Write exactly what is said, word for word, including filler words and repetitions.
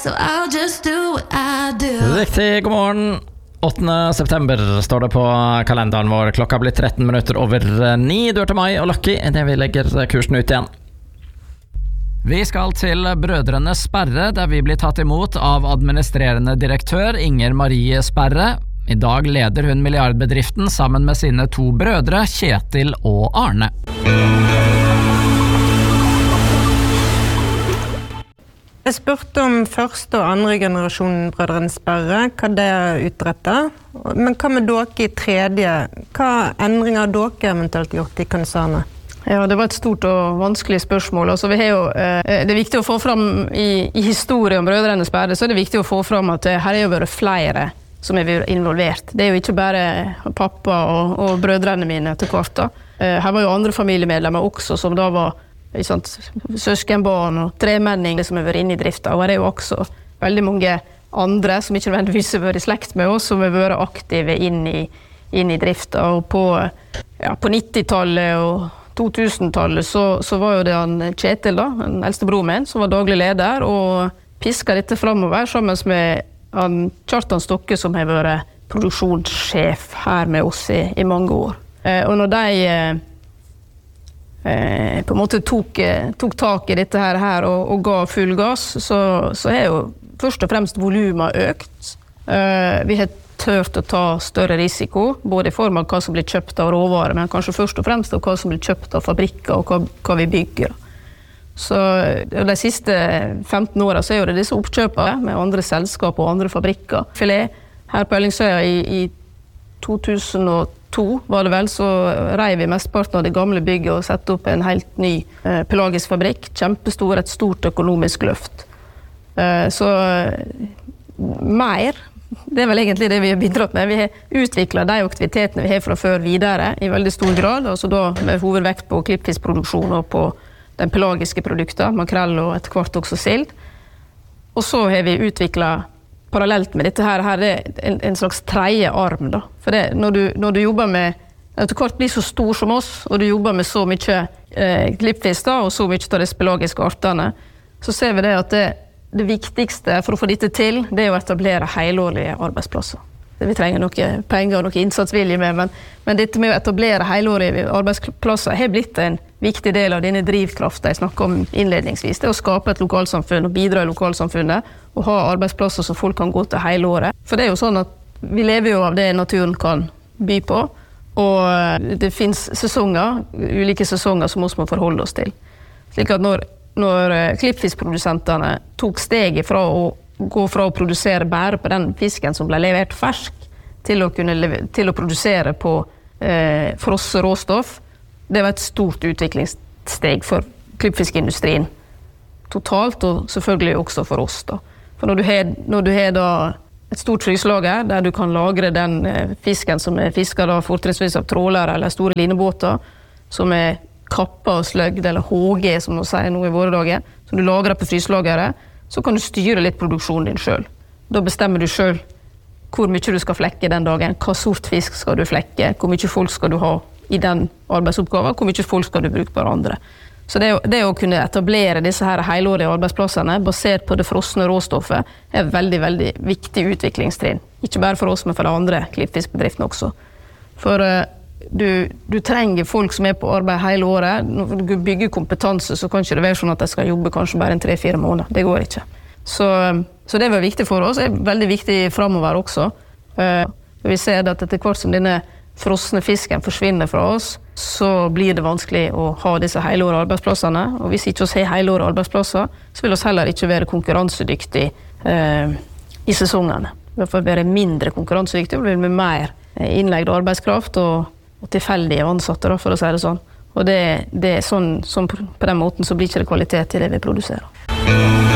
so I'll just do what I do. Riktig, god morgen. åttende september står det på kalenderen vår. Klokka blir tretten minutter over ni. Du hørte meg og Lucky idet vi legger kursen ut igjen. Vi skal til Brødrene Sperre, der vi blir tatt imot av administrerende direktør Inger Marie Sperre. I dag leder hun milliardbedriften sammen med sine to brødre, Kjetil og Arne. Jeg spurte om første og andre generasjon Brødrene Sperre, hva det utretter. Men hva med dere i tredje? Hva endringer har dere eventuelt gjort i konsernet? Ja, det var et stort og vanskelig spørsmål. Altså, vi har jo, eh, det er viktig å få fram i, i historien om Brødrene Sperre, så er det viktig å få fram at her har jo vært flere som er involvert. Det er jo ikke bare pappa og, og brødrene mine etter hvert da. Eh, her var jo andre familiemedlemmer også, som da var sant, søskenbarn og tremenning som har vært inne i drifta. Og det er jo også veldig mange andre som ikke nødvendigvis har vært i slekt med oss, som har vært aktive inn i, inn i drifta. Og på, ja, på nittitallet og to-tusen-tallet så, så var jo det han Kjetil da, den eldste broren min, som var daglig leder, og piska dette fremover sammen med han Kjartan Stokke, som har vært produksjonssjef her med oss i, i mange år. Eh, og når de eh, på en måte tok, tok tak i dette her, her og, og ga full gass, så, så er jo først og fremst volumet økt. Eh, vi har tørt å ta større risiko, både i form av hva som blir kjøpt av råvarer, men kanskje først og fremst av hva som blir kjøpt av fabrikker og hva, hva vi bygger. Så de siste femten årene så er jo det disse oppkjøpene med andre selskap og andre fabrikker. Filet her på Ellingsøya i, i to tusen og to var det vel, så reiv vi mesteparten av det gamle bygget og sette opp en helt ny eh, pelagisk fabrikk, kjempestor, et stort økonomisk løft. Eh, så mer, det er vel egentlig det vi har bidratt med. Vi har utviklet de aktivitetene vi har fra før videre i veldig stor grad, altså da med hovedvekt på klippfiskproduksjon og på den pelagiske produkter, makrell og etter hvert også sild. Og så har vi utviklet parallelt med dette her, her er en, en slags tredje arm da. For det, når, du, når du jobber med, etter hvert blir så stor som oss, og du jobber med så mye eh, klippfisk da, og så mye av disse pelagiske artene, så ser vi det at det, det viktigste for å få dette til, det er å etablere helårlige arbeidsplasser. Vi trenger noe penger og noe innsatsvilje med, men, men dette med å etablere helårige arbeidsplasser har blitt en viktig del av denne drivkraften jeg snakket om innledningsvis. Det er å skape et lokalsamfunn og bidra i lokalsamfunnet og ha arbeidsplasser som folk kan gå til hele året. For det er jo sånn at vi lever jo av det naturen kan by på, og det finnes sesonger, ulike sesonger som vi må forholde oss til. Slik at når, når klippfiskprodusentene tok steget fra å gå fra å produsere bare på den fisken som ble levert fersk, til å, kunne leve, til å produsere på eh, frosse råstoff, det var et stort utviklingssteg for klippfiskindustrien totalt, og selvfølgelig også for oss da. For når du har, når du har da et stort fryslager, der du kan lagre den eh, fisken som er fisket da fortrinnsvis av trålere eller store linebåter, som er kappa og sløgd, eller H G som de sier nå i våre dager, som du lagrer på fryslageret, så kan du styre litt produksjonen din selv. Da bestemmer du selv hvor mye du skal flekke den dagen, hva sort fisk skal du flekke, hvor mye folk skal du ha i den arbeidsoppgaven, hvor mye folk skal du bruke på andre. Så det, det å kunne etablere disse her helårige arbeidsplassene basert på det frosne råstoffet er veldig, veldig viktig utviklingstrinn. Ikke bare for oss, men for de andre klippfiskbedriftene også. For uh, du, du trenger folk som er på arbeid hele året. Når du bygger kompetanse, så kan ikke det være sånn at de skal jobbe kanskje bare en tre-fire måneder. Det går ikke. Så, så det var viktig for oss. Det er veldig viktig fremover også. Uh, vi ser at etter hvert som denne frosne fisken forsvinner fra oss, så blir det vanskelig å ha disse helårige arbeidsplassene. Og hvis ikke vi har helårige arbeidsplasser, så vil vi heller ikke være konkurransedyktige uh, i sesongene. Vi vil være mindre konkurransedyktige, og vi vil være mer innlegd arbeidskraft og og tilfeldige ansatte, da, for å si det sånn. Og det, det er sånn, sånn på den måten så blir ikke det kvalitet i det vi produserer.